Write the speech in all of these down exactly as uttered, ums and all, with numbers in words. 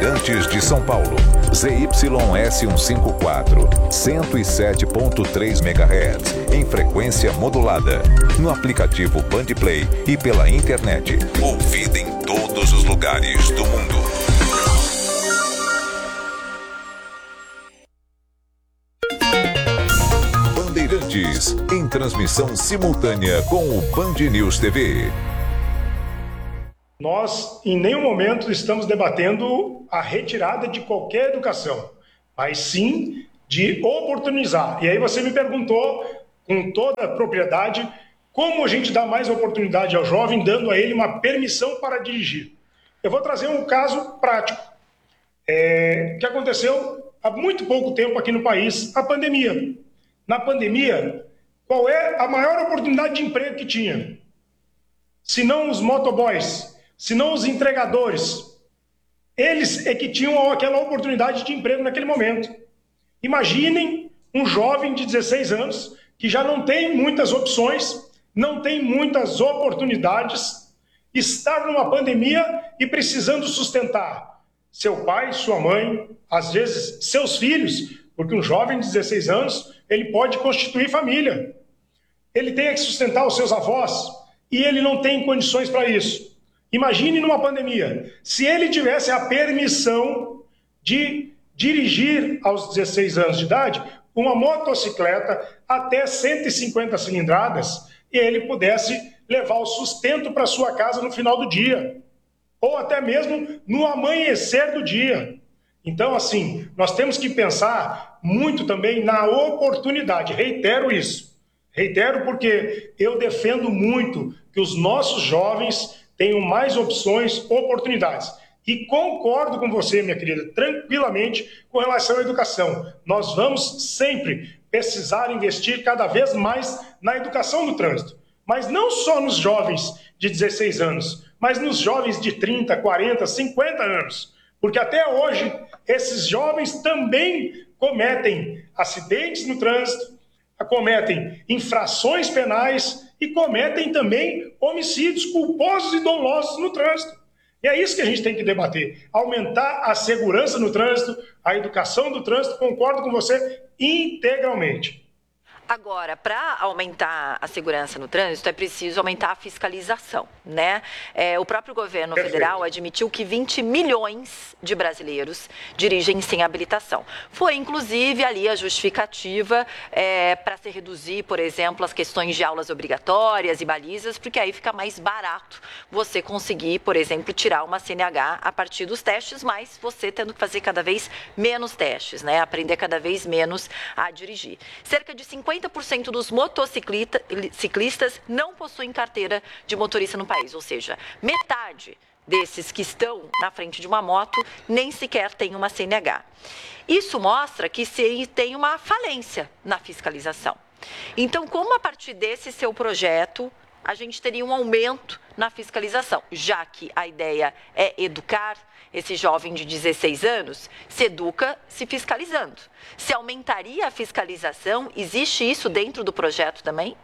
Bandeirantes de São Paulo, Z Y S cento e cinquenta e quatro, cento e sete ponto três megahertz, em frequência modulada, no aplicativo Bandplay e pela internet. Ouvida em todos os lugares do mundo. Bandeirantes, em transmissão simultânea com o Band News T V. Nós, em nenhum momento, estamos debatendo a retirada de qualquer educação, mas sim de oportunizar. E aí você me perguntou, com toda a propriedade, como a gente dá mais oportunidade ao jovem, dando a ele uma permissão para dirigir. Eu vou trazer um caso prático, é, que aconteceu há muito pouco tempo aqui no país, a pandemia. Na pandemia, qual é a maior oportunidade de emprego que tinha? Se não os motoboys, se não os entregadores. Eles é que tinham aquela oportunidade de emprego naquele momento. Imaginem um jovem de dezesseis anos que já não tem muitas opções, não tem muitas oportunidades, estar numa pandemia e precisando sustentar seu pai, sua mãe, às vezes seus filhos, porque um jovem de dezesseis anos, ele pode constituir família. Ele tem que sustentar os seus avós e ele não tem condições para isso. Imagine numa pandemia, se ele tivesse a permissão de dirigir aos dezesseis anos de idade uma motocicleta até cento e cinquenta cilindradas e ele pudesse levar o sustento para sua casa no final do dia, ou até mesmo no amanhecer do dia. Então, assim, nós temos que pensar muito também na oportunidade. Reitero isso. Reitero porque eu defendo muito que os nossos jovens tenham mais opções, oportunidades. E concordo com você, minha querida, tranquilamente com relação à educação. Nós vamos sempre precisar investir cada vez mais na educação do trânsito. Mas não só nos jovens de dezesseis anos, mas nos jovens de trinta, quarenta, cinquenta anos. Porque até hoje, esses jovens também cometem acidentes no trânsito, cometem infrações penais e cometem também homicídios culposos e dolosos no trânsito. E é isso que a gente tem que debater. Aumentar a segurança no trânsito, a educação do trânsito, concordo com você integralmente. Agora, para aumentar a segurança no trânsito, é preciso aumentar a fiscalização, né? É, o próprio governo Perfeito. federal admitiu que vinte milhões de brasileiros dirigem sem habilitação. Foi, inclusive, ali a justificativa é, para se reduzir, por exemplo, as questões de aulas obrigatórias e balizas, porque aí fica mais barato você conseguir, por exemplo, tirar uma C N H a partir dos testes, mas você tendo que fazer cada vez menos testes, né? Aprender cada vez menos a dirigir. Cerca de cinquenta por cento dos motociclistas não possuem carteira de motorista no país, ou seja, metade desses que estão na frente de uma moto nem sequer tem uma C N H. Isso mostra que se tem uma falência na fiscalização. Então, como a partir desse seu projeto, a gente teria um aumento na fiscalização, já que a ideia é educar esse jovem de dezesseis anos, se educa se fiscalizando. Se aumentaria a fiscalização, existe isso dentro do projeto também?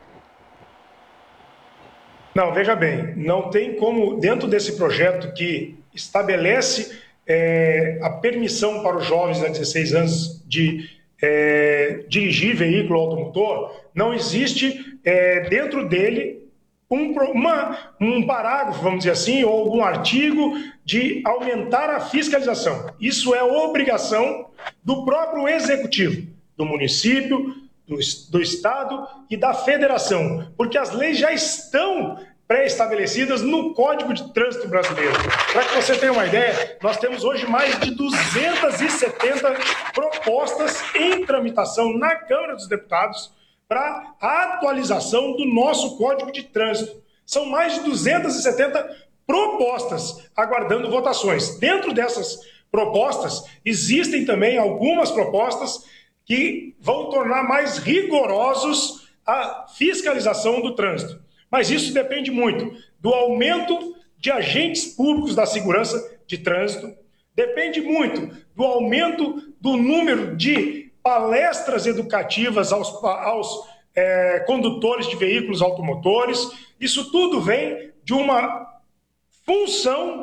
Não, veja bem, não tem como, dentro desse projeto que estabelece é, a permissão para os jovens de dezesseis anos de é, dirigir veículo automotor, não existe é, dentro dele Um, uma, um parágrafo, vamos dizer assim, ou algum artigo de aumentar a fiscalização. Isso é obrigação do próprio executivo, do município, do, do estado e da federação, porque as leis já estão pré-estabelecidas no Código de Trânsito Brasileiro. Para que você tenha uma ideia, nós temos hoje mais de duzentas e setenta propostas em tramitação na Câmara dos Deputados para a atualização do nosso Código de Trânsito. São mais de duzentas e setenta propostas aguardando votações. Dentro dessas propostas, existem também algumas propostas que vão tornar mais rigorosos a fiscalização do trânsito. Mas isso depende muito do aumento de agentes públicos da segurança de trânsito, depende muito do aumento do número de palestras educativas aos, aos é, condutores de veículos automotores. Isso tudo vem de uma função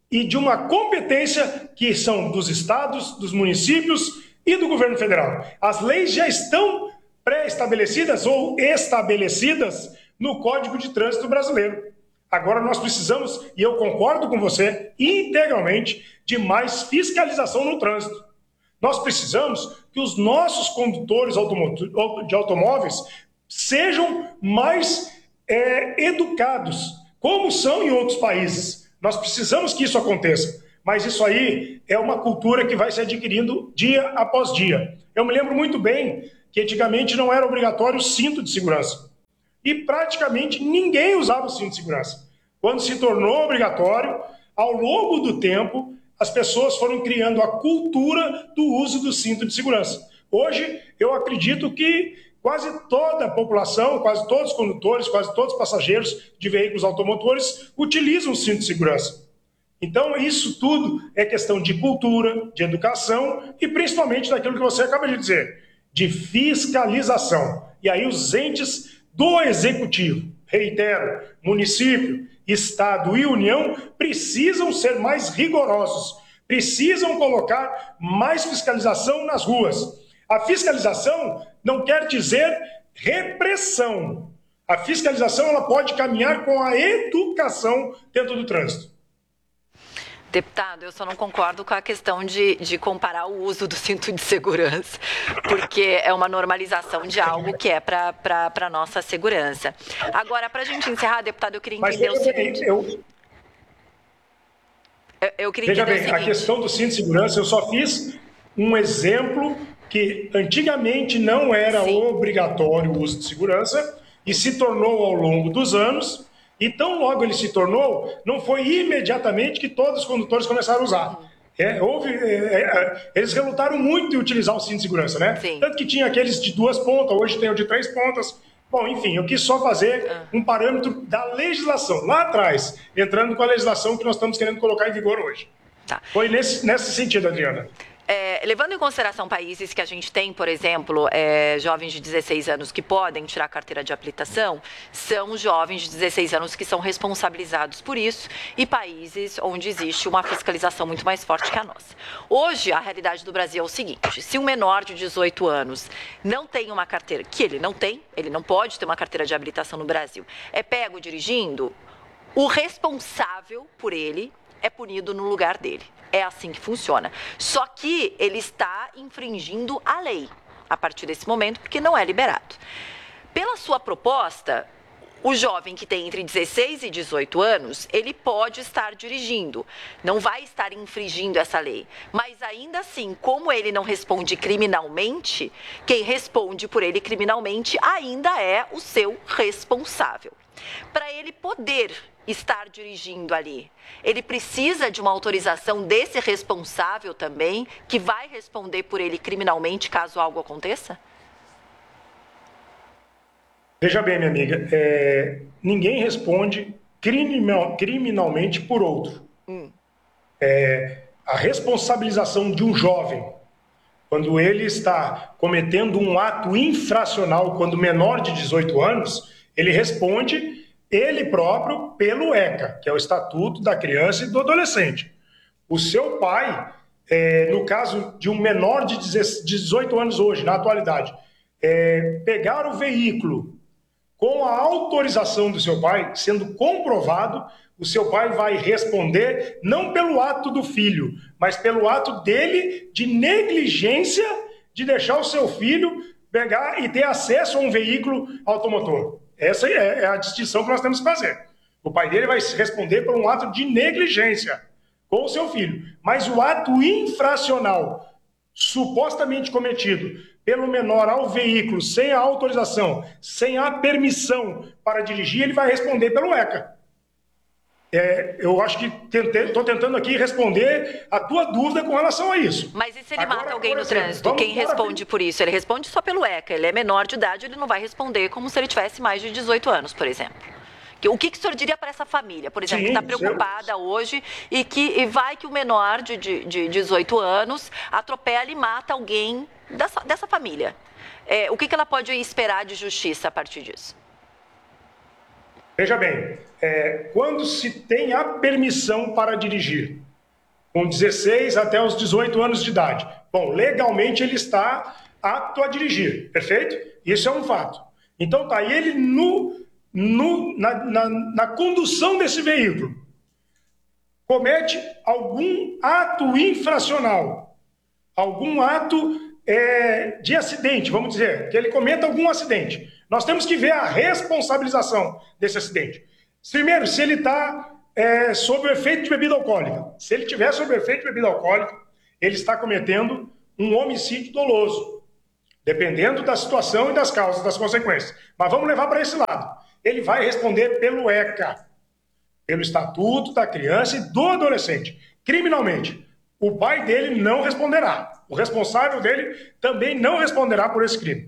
e de uma competência que são dos estados, dos municípios e do governo federal. As leis já estão pré-estabelecidas ou estabelecidas no Código de Trânsito Brasileiro. Agora nós precisamos, e eu concordo com você integralmente, de mais fiscalização no trânsito. Nós precisamos que os nossos condutores de automóveis sejam mais é, educados, como são em outros países. Nós precisamos que isso aconteça, mas isso aí é uma cultura que vai se adquirindo dia após dia. Eu me lembro muito bem que antigamente não era obrigatório o cinto de segurança. E praticamente ninguém usava o cinto de segurança. Quando se tornou obrigatório, ao longo do tempo, as pessoas foram criando a cultura do uso do cinto de segurança. Hoje, eu acredito que quase toda a população, quase todos os condutores, quase todos os passageiros de veículos automotores utilizam o cinto de segurança. Então, isso tudo é questão de cultura, de educação e principalmente daquilo que você acaba de dizer, de fiscalização. E aí os entes do executivo, reitero, município, estado e união, precisam ser mais rigorosos, precisam colocar mais fiscalização nas ruas. A fiscalização não quer dizer repressão. A fiscalização ela pode caminhar com a educação dentro do trânsito. Deputado, eu só não concordo com a questão de, de comparar o uso do cinto de segurança, porque é uma normalização de algo que é para a nossa segurança. Agora, para a gente encerrar, deputado, eu queria entender Mas, o seguinte... Eu... Eu, eu queria Veja entender bem, o seguinte. A questão do cinto de segurança, eu só fiz um exemplo que antigamente não era Sim. obrigatório o uso de segurança e se tornou ao longo dos anos... E tão logo ele se tornou, não foi imediatamente que todos os condutores começaram a usar. É, houve, é, é, eles relutaram muito em utilizar o cinto de segurança, né? Sim. Tanto que tinha aqueles de duas pontas, hoje tem o de três pontas. Bom, enfim, eu quis só fazer ah. um parâmetro da legislação, lá atrás, entrando com a legislação que nós estamos querendo colocar em vigor hoje. Tá. Foi nesse, nesse sentido, Adriana. É, levando em consideração países que a gente tem, por exemplo, é, jovens de dezesseis anos que podem tirar carteira de habilitação, são jovens de dezesseis anos que são responsabilizados por isso e países onde existe uma fiscalização muito mais forte que a nossa. Hoje, a realidade do Brasil é o seguinte, se um menor de dezoito anos não tem uma carteira, que ele não tem, ele não pode ter uma carteira de habilitação no Brasil, é pego dirigindo, o responsável por ele é punido no lugar dele. É assim que funciona. Só que ele está infringindo a lei a partir desse momento, porque não é liberado. Pela sua proposta, o jovem que tem entre dezesseis e dezoito anos, ele pode estar dirigindo, não vai estar infringindo essa lei. Mas ainda assim, como ele não responde criminalmente, quem responde por ele criminalmente ainda é o seu responsável. Para ele poder estar dirigindo ali, ele precisa de uma autorização desse responsável também, que vai responder por ele criminalmente caso algo aconteça? Veja bem, minha amiga, é, ninguém responde criminal, criminalmente por outro. Hum. É, a responsabilização de um jovem, quando ele está cometendo um ato infracional, quando menor de dezoito anos, ele responde ele próprio pelo ECA, que é o Estatuto da Criança e do Adolescente. O seu pai, é, no caso de um menor de dezoito anos hoje, na atualidade, é, pegar o veículo com a autorização do seu pai, sendo comprovado, o seu pai vai responder não pelo ato do filho, mas pelo ato dele de negligência de deixar o seu filho pegar e ter acesso a um veículo automotor. Essa é a distinção que nós temos que fazer. O pai dele vai responder por um ato de negligência com o seu filho. Mas o ato infracional, supostamente cometido pelo menor ao veículo, sem a autorização, sem a permissão para dirigir, ele vai responder pelo ECA. É, eu acho que estou tentando aqui responder a tua dúvida com relação a isso. Mas e se ele Agora, mata alguém no exemplo, trânsito? Quem responde por isso? Ele responde só pelo ECA. Ele é menor de idade, ele não vai responder como se ele tivesse mais de dezoito anos, por exemplo. O que, que o senhor diria para essa família, por exemplo, Sim, que está preocupada eu... hoje e que e vai que o menor de, de, de dezoito anos atropela e mata alguém dessa, dessa família? É, o que, que ela pode esperar de justiça a partir disso? Veja bem, é, quando se tem a permissão para dirigir, com dezesseis até os dezoito anos de idade. Bom, legalmente ele está apto a dirigir, perfeito? Isso é um fato. Então tá, e ele no, no, na, na, na condução desse veículo comete algum ato infracional, algum ato é, de acidente, vamos dizer, que ele cometa algum acidente. Nós temos que ver a responsabilização desse acidente. Primeiro, se ele está é, sob o efeito de bebida alcoólica. Se ele estiver sob o efeito de bebida alcoólica, ele está cometendo um homicídio doloso, dependendo da situação e das causas, das consequências. Mas vamos levar para esse lado. Ele vai responder pelo ECA, pelo Estatuto da Criança e do Adolescente, criminalmente. O pai dele não responderá. O responsável dele também não responderá por esse crime.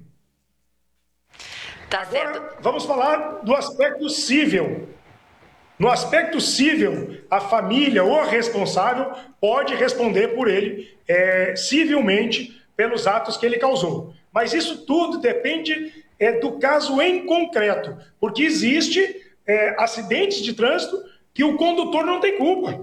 Tá certo. Agora, vamos falar do aspecto civil. No aspecto civil, a família ou responsável pode responder por ele é, civilmente pelos atos que ele causou. Mas isso tudo depende é, do caso em concreto, porque existe é, acidentes de trânsito que o condutor não tem culpa.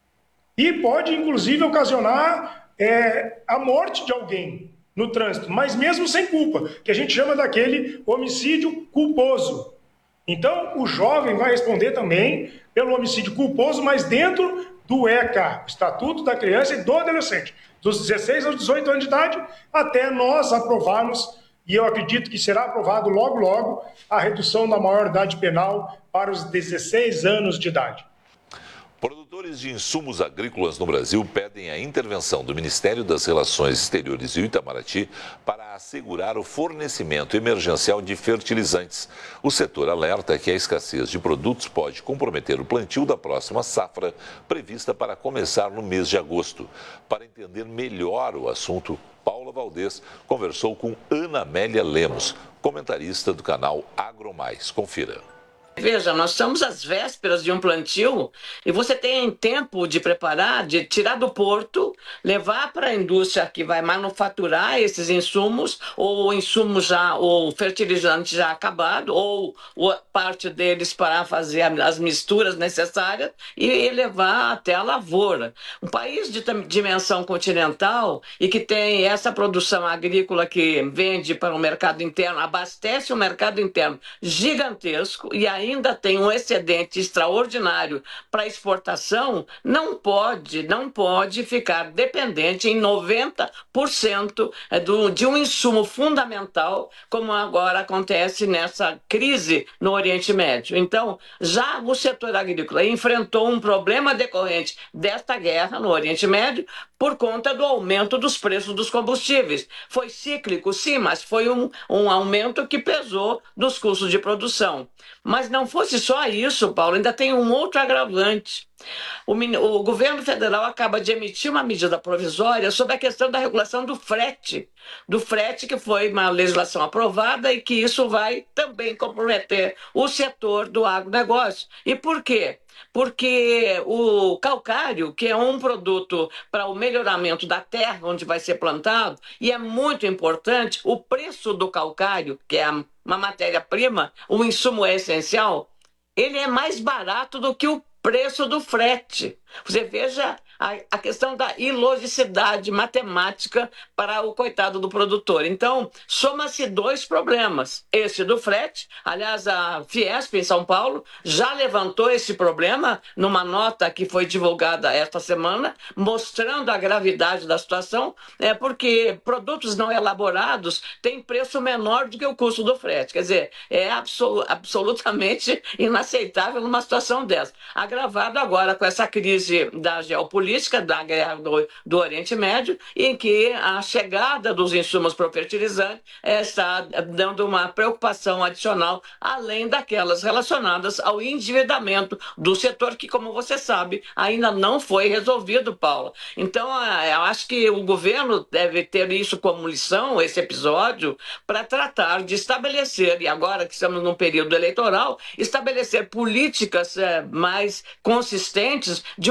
E pode, inclusive, ocasionar é, a morte de alguém no trânsito, mas mesmo sem culpa, que a gente chama daquele homicídio culposo. Então, o jovem vai responder também pelo homicídio culposo, mas dentro do ECA, Estatuto da Criança e do Adolescente, dos dezesseis aos dezoito anos de idade, até nós aprovarmos, e eu acredito que será aprovado logo, logo, a redução da maioridade penal para os dezesseis anos de idade. Produtores de insumos agrícolas no Brasil pedem a intervenção do Ministério das Relações Exteriores e o Itamaraty para assegurar o fornecimento emergencial de fertilizantes. O setor alerta que a escassez de produtos pode comprometer o plantio da próxima safra, prevista para começar no mês de agosto. Para entender melhor o assunto, Paula Valdez conversou com Ana Amélia Lemos, comentarista do canal AgroMais. Confira. Veja, nós estamos às vésperas de um plantio e você tem tempo de preparar, de tirar do porto, levar para a indústria que vai manufaturar esses insumos, ou insumos já, ou fertilizante já acabado, ou, ou parte deles para fazer as misturas necessárias e levar até a lavoura. Um país de dimensão continental e que tem essa produção agrícola que vende para o mercado interno, abastece o mercado interno gigantesco e aí ainda tem um excedente extraordinário para exportação, não pode, não pode ficar dependente em noventa por cento do, de um insumo fundamental, como agora acontece nessa crise no Oriente Médio. Então, já o setor agrícola enfrentou um problema decorrente desta guerra no Oriente Médio por conta do aumento dos preços dos combustíveis. Foi cíclico, sim, mas foi um, um aumento que pesou dos custos de produção. Mas não fosse só isso, Paulo, ainda tem um outro agravante. O, o governo federal acaba de emitir uma medida provisória sobre a questão da regulação do frete, do frete que foi uma legislação aprovada e que isso vai também comprometer o setor do agronegócio. E por quê? Porque o calcário, que é um produto para o melhoramento da terra onde vai ser plantado, e é muito importante, o preço do calcário, que é uma matéria-prima, um insumo essencial, ele é mais barato do que o preço do frete. Você veja a, a questão da ilogicidade matemática para o coitado do produtor. Então, soma-se dois problemas. Esse do frete, aliás, a Fiesp em São Paulo já levantou esse problema numa nota que foi divulgada esta semana, mostrando a gravidade da situação, é porque produtos não elaborados têm preço menor do que o custo do frete. Quer dizer, é absol, absolutamente inaceitável numa situação dessa. Agravado agora com essa crise da geopolítica, da guerra do, do Oriente Médio, em que a chegada dos insumos para o fertilizante é, está dando uma preocupação adicional, além daquelas relacionadas ao endividamento do setor, que, como você sabe, ainda não foi resolvido, Paula. Então, eu acho que o governo deve ter isso como lição, esse episódio, para tratar de estabelecer, e agora que estamos num período eleitoral, estabelecer políticas é, mais consistentes de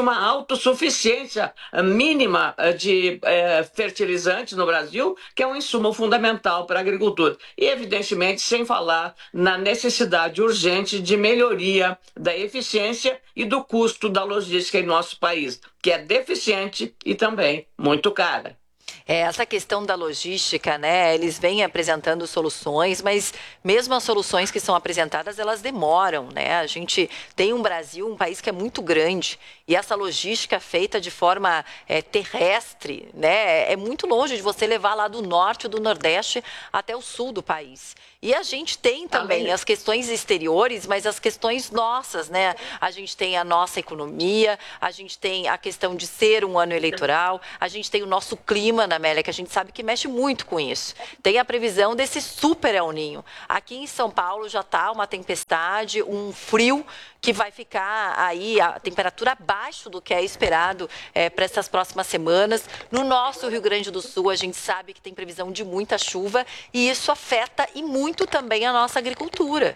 uma autossuficiência mínima de é, fertilizantes no Brasil, que é um insumo fundamental para a agricultura. E, evidentemente, sem falar na necessidade urgente de melhoria da eficiência e do custo da logística em nosso país, que é deficiente e também muito cara. É, essa questão da logística, né? Eles vêm apresentando soluções, mas mesmo as soluções que são apresentadas, elas demoram, né? A gente tem um Brasil, um país que é muito grande, e essa logística feita de forma é, terrestre, né? É muito longe de você levar lá do norte ou do nordeste até o sul do país. E a gente tem também as questões exteriores, mas as questões nossas, né? A gente tem a nossa economia, a gente tem a questão de ser um ano eleitoral, a gente tem o nosso clima, Ana Amélia, que a gente sabe que mexe muito com isso. Tem a previsão desse super El Niño. Aqui em São Paulo já está uma tempestade, um frio que vai ficar aí a temperatura abaixo do que é esperado é, para essas próximas semanas. No nosso Rio Grande do Sul, a gente sabe que tem previsão de muita chuva e isso afeta e muito também a nossa agricultura.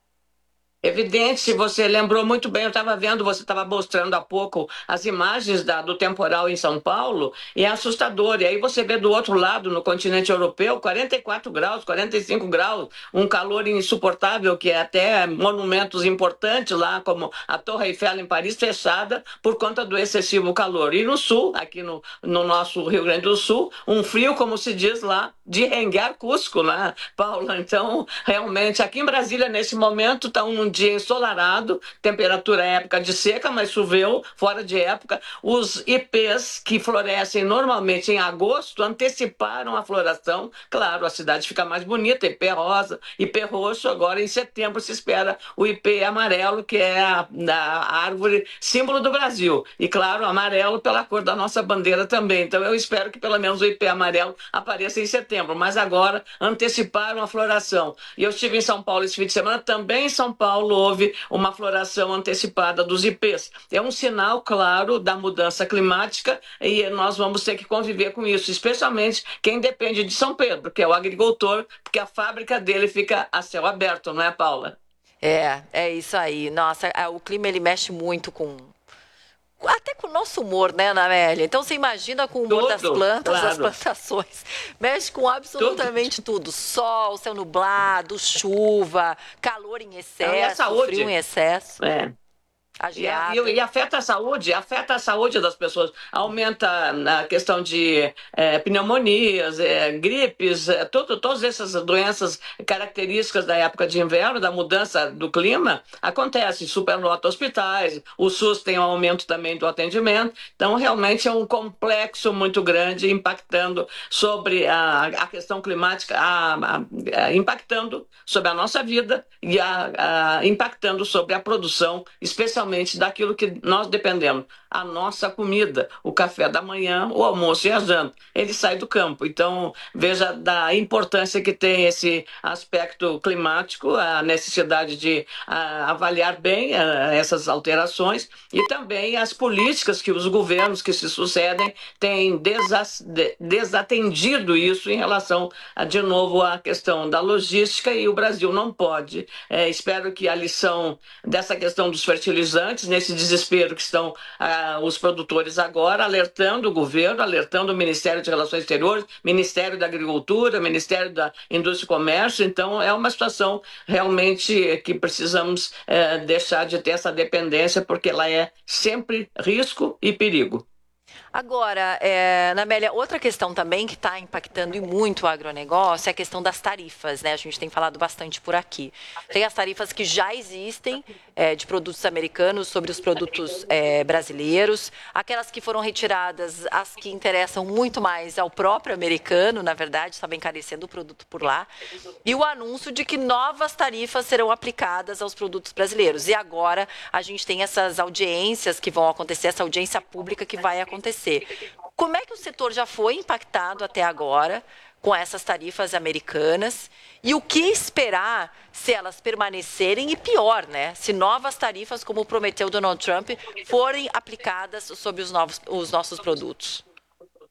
Evidente, você lembrou muito bem, eu estava vendo, você estava mostrando há pouco as imagens da, do temporal em São Paulo, e é assustador. E aí você vê do outro lado, no continente europeu, quarenta e quatro graus, quarenta e cinco graus, um calor insuportável, que é até monumentos importantes lá, como a Torre Eiffel em Paris, fechada por conta do excessivo calor. E no sul, aqui no, no nosso Rio Grande do Sul, um frio, como se diz lá, de renguear Cusco, né, Paula? Então, realmente, aqui em Brasília, nesse momento, está um dia ensolarado, temperatura é época de seca, mas choveu fora de época. Os ipês que florescem normalmente em agosto anteciparam a floração. Claro, a cidade fica mais bonita, ipê rosa, ipê roxo. Agora em setembro se espera o ipê amarelo, que é a, a árvore símbolo do Brasil. E claro, amarelo pela cor da nossa bandeira também. Então eu espero que pelo menos o ipê amarelo apareça em setembro, mas agora anteciparam a floração. E eu estive em São Paulo esse fim de semana, também em São Paulo houve uma floração antecipada dos ipês. É um sinal claro da mudança climática e nós vamos ter que conviver com isso, especialmente quem depende de São Pedro, que é o agricultor, porque a fábrica dele fica a céu aberto, não é, Paula? É, é isso aí. Nossa, o clima ele mexe muito com... até com o nosso humor, né, Ana Amélia? Então, você imagina com o humor tudo, das plantas, claro. Das plantações. Mexe com absolutamente tudo. tudo. Sol, céu nublado, chuva, calor em excesso, é frio em excesso. É. E, e, e afeta a saúde, afeta a saúde das pessoas, aumenta a questão de é, pneumonias, é, gripes, é, tudo, todas essas doenças características da época de inverno, da mudança do clima, acontece, superlota hospitais, o SUS tem um aumento também do atendimento, então realmente é um complexo muito grande impactando sobre a, a questão climática, a, a, a, impactando sobre a nossa vida e a, a, impactando sobre a produção, especialmente daquilo que nós dependemos, a nossa comida, o café da manhã, o almoço e a janta, ele sai do campo. Então, veja da importância que tem esse aspecto climático, a necessidade de a, avaliar bem a, essas alterações e também as políticas que os governos que se sucedem têm desas, de, desatendido isso em relação, a, de novo, à questão da logística, e o Brasil não pode. É, espero que a lição dessa questão dos fertilizantes, nesse desespero que estão ah, os produtores agora, alertando o governo, alertando o Ministério de Relações Exteriores, Ministério da Agricultura, Ministério da Indústria e Comércio. Então, é uma situação realmente que precisamos eh, deixar de ter essa dependência, porque ela é sempre risco e perigo. Agora, é, Ana Amélia, outra questão também que está impactando e muito o agronegócio é a questão das tarifas, né? A gente tem falado bastante por aqui. Tem as tarifas que já existem é, de produtos americanos sobre os produtos é, brasileiros, aquelas que foram retiradas, as que interessam muito mais ao próprio americano, na verdade, estava encarecendo o produto por lá, e o anúncio de que novas tarifas serão aplicadas aos produtos brasileiros. E agora a gente tem essas audiências que vão acontecer, essa audiência pública que vai acontecer. Como é que o setor já foi impactado até agora com essas tarifas americanas e o que esperar se elas permanecerem e pior, né? Se novas tarifas, como prometeu Donald Trump, forem aplicadas sobre os, novos, os nossos produtos?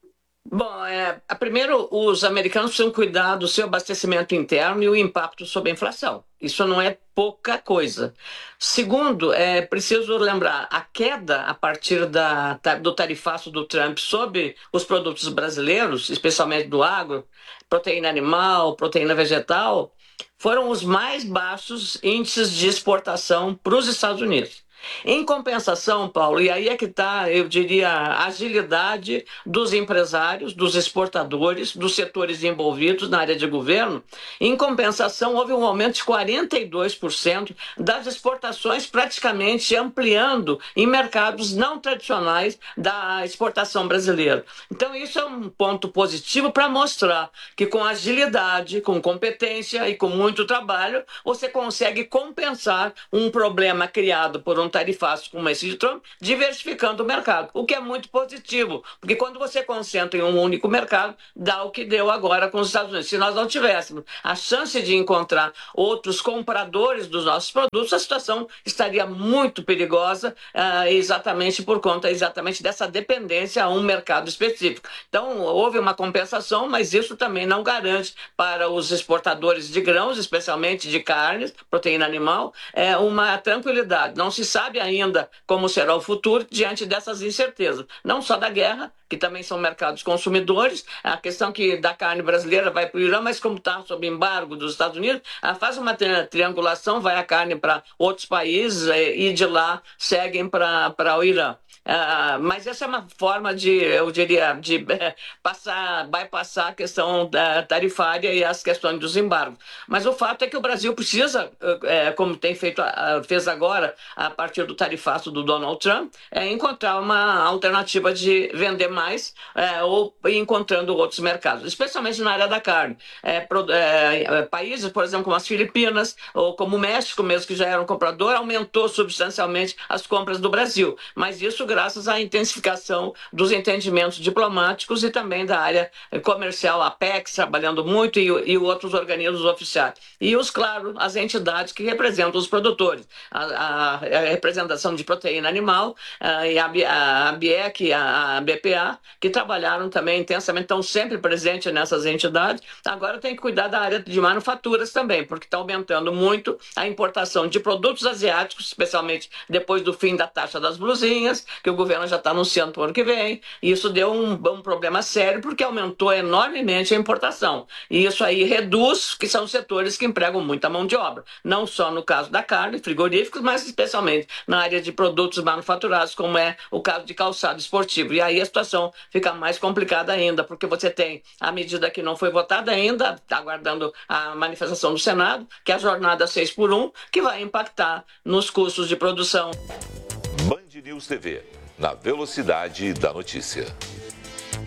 Bom, é, primeiro, os americanos precisam cuidar do seu abastecimento interno e o impacto sobre a inflação. Isso não é pouca coisa. Segundo, é preciso lembrar, a queda a partir da, do tarifaço do Trump sobre os produtos brasileiros, especialmente do agro, proteína animal, proteína vegetal, foram os mais baixos índices de exportação para os Estados Unidos. Em compensação, Paulo, e aí é que está, eu diria, a agilidade dos empresários, dos exportadores, dos setores envolvidos na área de governo. Em compensação, houve um aumento de quarenta e dois por cento das exportações, praticamente ampliando em mercados não tradicionais da exportação brasileira. Então, isso é um ponto positivo para mostrar que com agilidade, com competência e com muito trabalho, você consegue compensar um problema criado por um tarifácio como esse de Trump, diversificando o mercado, o que é muito positivo, porque quando você concentra em um único mercado, dá o que deu agora com os Estados Unidos. Se nós não tivéssemos a chance de encontrar outros compradores dos nossos produtos, a situação estaria muito perigosa, uh, exatamente por conta exatamente dessa dependência a um mercado específico. Então, houve uma compensação, mas isso também não garante para os exportadores de grãos, especialmente de carnes, proteína animal, é uma tranquilidade. Não se sabe sabe ainda como será o futuro diante dessas incertezas, não só da guerra, que também são mercados consumidores, a questão que da carne brasileira vai para o Irã, mas como está sob embargo dos Estados Unidos, faz uma triangulação, vai a carne para outros países e de lá seguem para o Irã. Uh, mas essa é uma forma de, eu diria, de uh, passar, bypassar a questão da tarifária e as questões dos embargos. Mas o fato é que o Brasil precisa, uh, uh, como tem feito, uh, fez agora, a partir do tarifaço do Donald Trump, uh, encontrar uma alternativa de vender mais uh, ou encontrando outros mercados, especialmente na área da carne. Uh, pro, uh, países, por exemplo, como as Filipinas ou como o México mesmo, que já era um comprador, aumentou substancialmente as compras do Brasil. Mas isso graças à intensificação dos entendimentos diplomáticos e também da área comercial, a Apex, trabalhando muito, e, e outros organismos oficiais. E, os, claro, as entidades que representam os produtores, a, a, a representação de proteína animal, a, e a, a, a BIEC, a, a B P A, que trabalharam também intensamente, estão sempre presentes nessas entidades. Agora tem que cuidar da área de manufaturas também, porque está aumentando muito a importação de produtos asiáticos, especialmente depois do fim da taxa das blusinhas, que o governo já está anunciando para o ano que vem, e isso deu um, um problema sério, porque aumentou enormemente a importação. E isso aí reduz, que são setores que empregam muita mão de obra, não só no caso da carne, frigoríficos, mas especialmente na área de produtos manufaturados, como é o caso de calçado esportivo. E aí a situação fica mais complicada ainda, porque você tem a medida que não foi votada ainda, está aguardando a manifestação do Senado, que é a jornada seis por um, que vai impactar nos custos de produção. Band News T V, na velocidade da notícia.